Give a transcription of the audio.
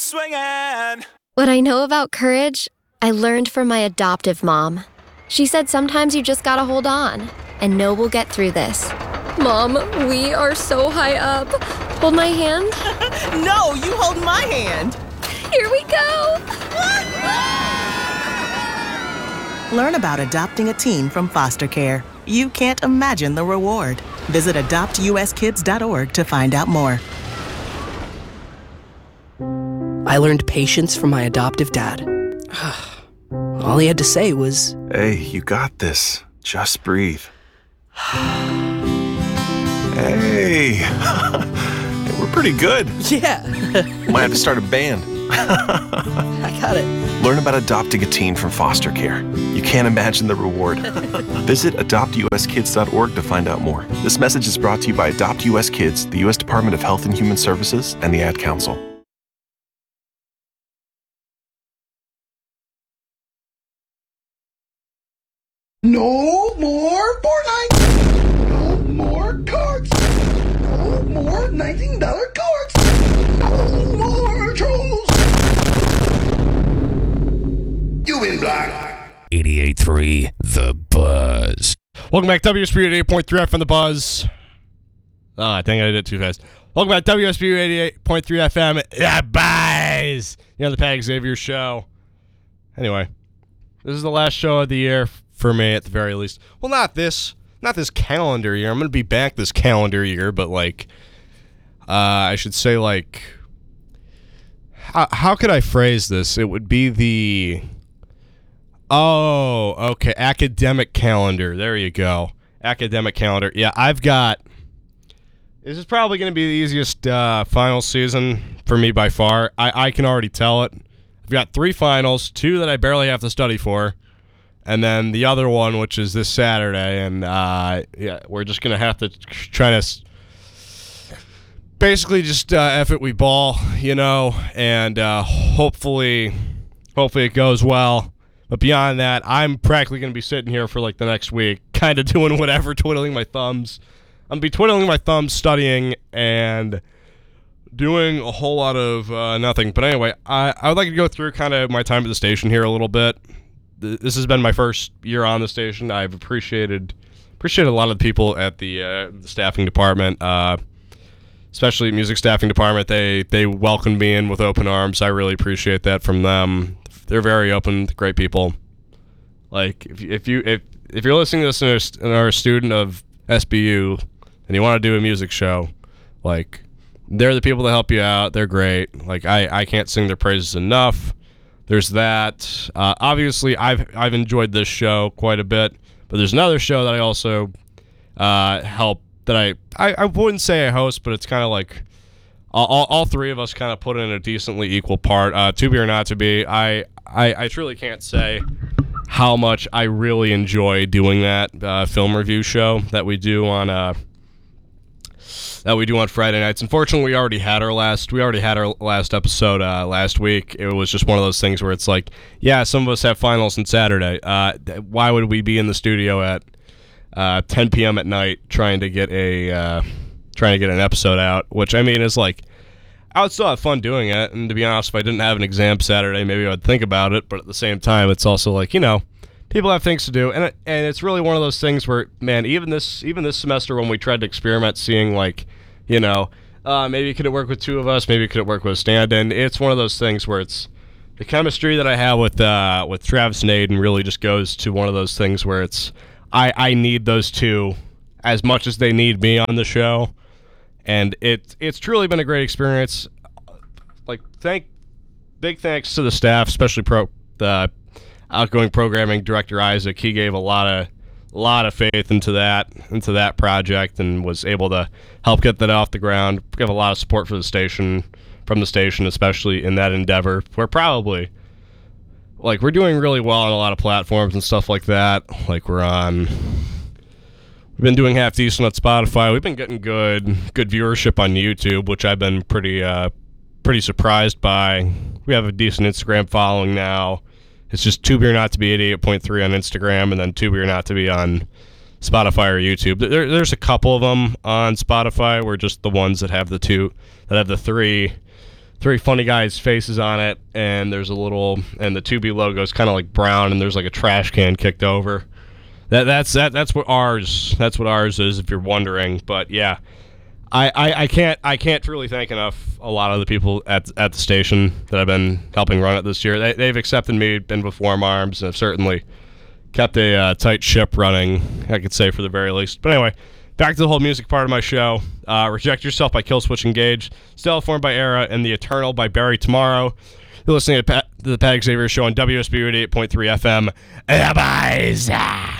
swinging. What I know about courage, I learned from my adoptive mom. She said sometimes you just gotta hold on and know we'll get through this. Mom, we are so high up. Hold my hand. No, you hold my hand. Here we go. Learn about adopting a teen from foster care. You can't imagine the reward. Visit adoptuskids.org to find out more. I learned patience from my adoptive dad. All he had to say was, "Hey, you got this. Just breathe." Hey, we're pretty good. yeah, Might have to start a band. I got it. Learn about adopting a teen from foster care. You can't imagine the reward. Visit adoptuskids.org to find out more. This message is brought to you by Adopt US Kids, the U.S. Department of Health and Human Services, and the Ad Council. No more Fortnite! No more cards! No more $19 cards! No more trolls! You in black. 88.3 The Buzz. Welcome back, WSB 88.3 FM The Buzz. Oh, I think I did it too fast. Welcome back, WSB 88.3 FM The Buzz. You're on the Pat Xavier Show. Anyway, this is the last show of the year for me, at the very least. Well, not this calendar year. I'm going to be back this calendar year, but I should say, how could I phrase this? It would be the, academic calendar. There you go. Academic calendar. Yeah, this is probably going to be the easiest final season for me by far. I can already tell it. I've got 3 finals, 2 that I barely have to study for, and then the other one, which is this Saturday, and we're just going to have to try to basically just F it, we ball, and hopefully it goes well. But beyond that, I'm practically going to be sitting here for the next week, kind of doing whatever, twiddling my thumbs. I'm going to be twiddling my thumbs, studying, and doing a whole lot of nothing. But anyway, I would like to go through kind of my time at the station here a little bit. This has been my first year on the station. I've appreciated a lot of the people at the staffing department, especially music staffing department. They welcomed me in with open arms. I really appreciate that from them. They're very open, great people. If you're listening to this and are a student of SBU and you want to do a music show, they're the people that help you out. They're great. I can't sing their praises enough. There's that. Obviously, I've enjoyed this show quite a bit, but there's another show that I also help, that I wouldn't say I host, but it's kind of all 3 of us kind of put in a decently equal part. To Be or Not to Be. I truly can't say how much I really enjoy doing that film review show that we do on Friday nights. Unfortunately, we already had our last episode last week. It was just one of those things where it's some of us have finals on Saturday. Why would we be in the studio at 10 p.m. at night trying to get an episode out? Which is I would still have fun doing it. And to be honest, if I didn't have an exam Saturday, maybe I'd think about it. But at the same time, it's also people have things to do, and it's really one of those things where, man, even this semester when we tried to experiment, seeing maybe could it work with 2 of us, maybe could it work with a stand-in. It's one of those things where it's the chemistry that I have with Travis and Aiden really just goes to one of those things where it's I need those 2 as much as they need me on the show, and it's truly been a great experience. Big thanks to the staff, especially the outgoing programming director Isaac. He gave a lot of faith into that project and was able to help get that off the ground. Give a lot of support from the station, especially in that endeavor. We're probably we're doing really well on a lot of platforms and stuff like that. We've been doing half decent on Spotify. We've been getting good viewership on YouTube, which I've been pretty surprised by. We have a decent Instagram following now. It's just To Be or Not to Be 88.3 on Instagram, and then To Be or Not to Be on Spotify or YouTube. There's a couple of them on Spotify. We're just the ones that have the three three funny guys' faces on it, and there's a little, and the Tubi logo is kind of like brown, and there's like a trash can kicked over. That's what ours is, if you're wondering. But yeah, I can't really thank enough a lot of the people at the station that I've been helping run it this year. They've accepted me, been with warm arms, and have certainly kept a tight ship running, I could say, for the very least. But anyway, back to the whole music part of my show. Reject Yourself by Killswitch Engage, Stella Form by Era, and The Eternal by Barry Tomorrow. You're listening to the Pat Xavier Show on WSB 88.3 FM. The Buzz!